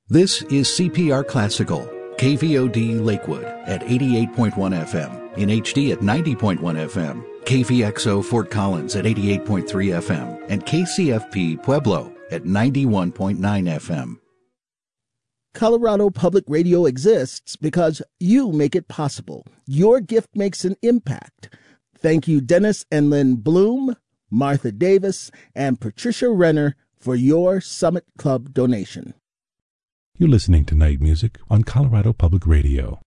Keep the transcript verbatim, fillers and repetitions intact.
This is C P R Classical, K V O D Lakewood at eighty-eight point one F M, in H D at ninety point one F M, K V X O Fort Collins at eighty-eight point three F M, and K C F P Pueblo at ninety-one point nine F M. Colorado Public Radio exists because you make it possible. Your gift makes an impact. Thank you, Dennis and Lynn Bloom, Martha Davis, and Patricia Renner for your Summit Club donation. You're listening to Night Music on Colorado Public Radio.